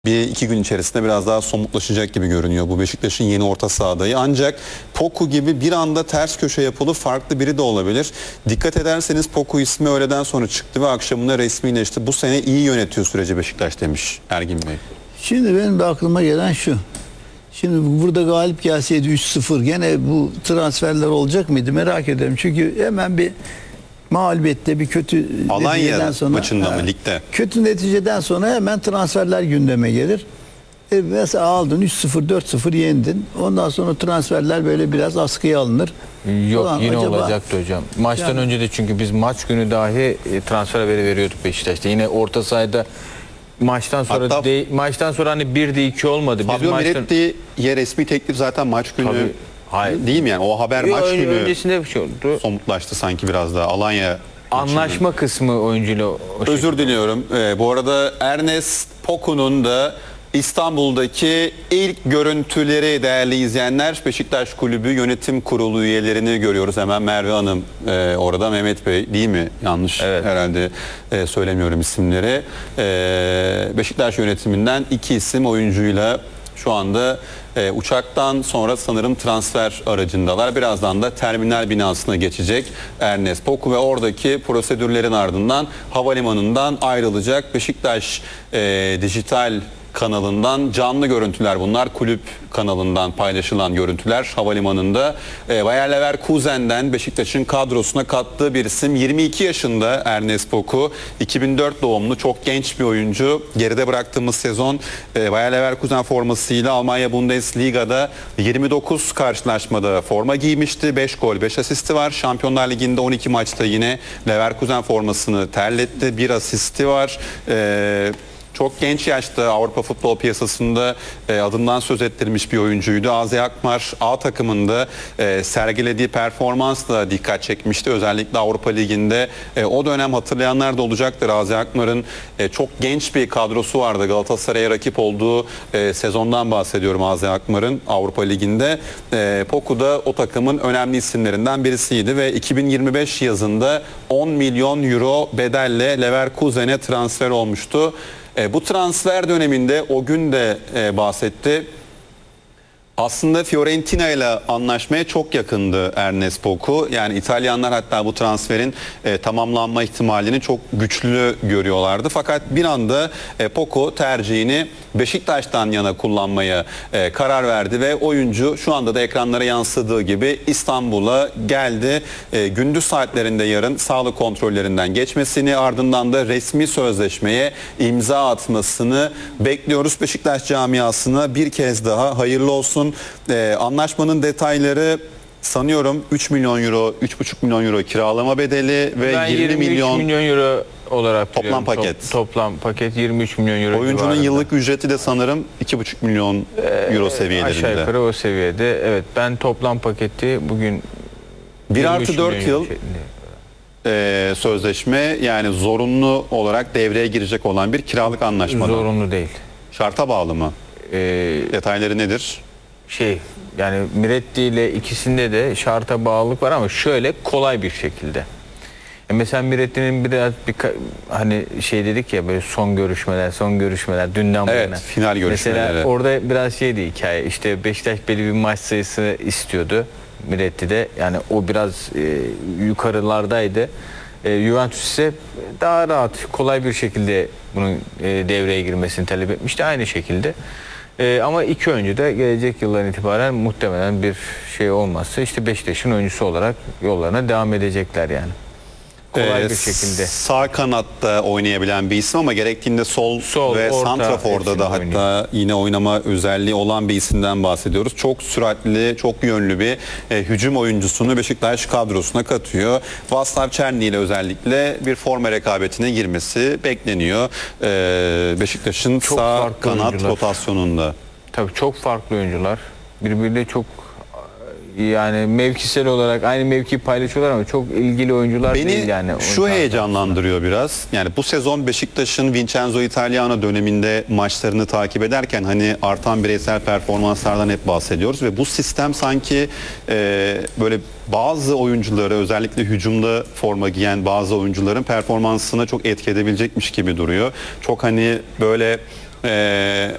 Bir iki gün içerisinde biraz daha somutlaşacak gibi görünüyor bu Beşiktaş'ın yeni orta saha adayı. Ancak Poku gibi bir anda ters köşe yapılı farklı biri de olabilir. Dikkat ederseniz Poku ismi öğleden sonra çıktı ve akşamına resmileşti. Bu sene iyi yönetiyor süreci Beşiktaş demiş Ergin Bey. Şimdi benim de aklıma gelen şu. Şimdi burada galip gelseydi 3-0 gene bu transferler olacak mıydı merak ederim. Çünkü hemen bir mağlubiyette bir kötü Alanya sonra, maçında mı ligde? Kötü neticeden sonra hemen transferler gündeme gelir. Mesela aldın 3-0 4-0 yendin. Ondan sonra transferler böyle biraz askıya alınır. Yok Ulan yine acaba, olacaktı hocam. Maçtan önce de çünkü biz maç günü dahi transfer haberi veriyorduk Beşiktaş'ta. Yine orta sahada maçtan sonra maçtan sonra hani 1'de 2 olmadı. Fabio Miretti'ye resmi teklif zaten maç günü. Tabii, hayır. Değil mi yani? O haber maç günü öncesinde bir şey oldu. Somutlaştı sanki biraz daha Alanya Anlaşma maçının kısmı oyuncuyla Özür diliyorum. Bu arada Ernest Poku'nun da İstanbul'daki ilk görüntüleri değerli izleyenler, Beşiktaş Kulübü Yönetim Kurulu üyelerini görüyoruz. Hemen Merve Hanım orada, Mehmet Bey değil mi? Yanlış herhalde söylemiyorum isimleri. Beşiktaş yönetiminden iki isim oyuncuyla şu anda uçaktan sonra sanırım transfer aracındalar. Birazdan da terminal binasına geçecek Ernest Poku ve oradaki prosedürlerin ardından havalimanından ayrılacak. Beşiktaş dijital kanalından canlı görüntüler bunlar. Kulüp kanalından paylaşılan görüntüler havalimanında. Bayer Leverkusen'den Beşiktaş'ın kadrosuna kattığı bir isim. 22 yaşında Ernest Poku. 2004 doğumlu, çok genç bir oyuncu. Geride bıraktığımız sezon Bayer Leverkusen formasıyla Almanya Bundesliga'da 29 karşılaşmada forma giymişti. 5 gol 5 asisti var. Şampiyonlar Ligi'nde 12 maçta yine Leverkusen formasını terletti. 1 asisti var. Çok genç yaşta Avrupa futbol piyasasında adından söz ettirmiş bir oyuncuydu. AZ Alkmaar A takımında sergilediği performansla dikkat çekmişti. Özellikle Avrupa Ligi'nde o dönem hatırlayanlar da olacaktır. AZ Alkmaar'ın çok genç bir kadrosu vardı. Galatasaray'a rakip olduğu sezondan bahsediyorum AZ Alkmaar'ın Avrupa Ligi'nde. Poku da o takımın önemli isimlerinden birisiydi ve 2025 yazında 10 milyon euro bedelle Leverkusen'e transfer olmuştu. Bu transfer döneminde o gün de bahsetti. Aslında Fiorentina ile anlaşmaya çok yakındı Ernest Poku. Yani İtalyanlar hatta bu transferin tamamlanma ihtimalini çok güçlü görüyorlardı. Fakat bir anda Poku tercihini Beşiktaş'tan yana kullanmaya karar verdi ve oyuncu şu anda da ekranlara yansıdığı gibi İstanbul'a geldi. Gündüz saatlerinde yarın sağlık kontrollerinden geçmesini, ardından da resmi sözleşmeye imza atmasını bekliyoruz. Beşiktaş camiasına bir kez daha hayırlı olsun. Anlaşmanın detayları sanıyorum 3 milyon euro, 3,5 milyon euro kiralama bedeli ve ben 20 milyon euro olarak toplam paket. Toplam paket 23 milyon euro. Oyuncunun civarında. yıllık ücreti de sanırım 2,5 milyon euro seviyelerinde. Aşağı yukarı o seviyede. Evet, ben toplam paketi bugün 1+4 yıl sözleşme, yani zorunlu olarak devreye girecek olan bir kiralık anlaşma. Zorunlu değil. Şarta bağlı mı? Detayları nedir? Yani Miretti ile ikisinde de şarta bağlılık var ama şöyle kolay bir şekilde. Mesela Miretti'nin biraz hani dedik ya, böyle son görüşmeler dünden bugüne. Evet, final görüşmeleri. Mesela orada biraz hikaye. İşte Beşiktaş belli bir maç sayısı istiyordu Miretti'de. Yani o biraz yukarılardaydı. Juventus ise daha rahat, kolay bir şekilde bunun devreye girmesini talep etmişti aynı şekilde. Ama iki oyuncu da gelecek yıldan itibaren muhtemelen bir şey olmazsa işte Beşiktaş'ın oyuncusu olarak yollarına devam edecekler yani. Kolay bir şekilde. Sağ kanatta oynayabilen bir isim ama gerektiğinde sol ve orta, santraforda da hatta yine oynama özelliği olan bir isimden bahsediyoruz. Çok süratli, çok yönlü bir hücum oyuncusunu Beşiktaş kadrosuna katıyor. Vaslav Černi ile özellikle bir forma rekabetine girmesi bekleniyor. Beşiktaş'ın sağ kanat rotasyonunda. Tabii çok farklı oyuncular. Birbiriyle çok, yani mevkisel olarak aynı mevkiyi paylaşıyorlar ama çok ilgili oyuncular değil yani. Beni şu heyecanlandırıyor biraz. Yani bu sezon Beşiktaş'ın Vincenzo Italiano döneminde maçlarını takip ederken hani artan bireysel performanslardan hep bahsediyoruz ve bu sistem sanki böyle bazı oyuncuları, özellikle hücumda forma giyen bazı oyuncuların performansına çok etki edebilecekmiş gibi duruyor. Çok hani böyle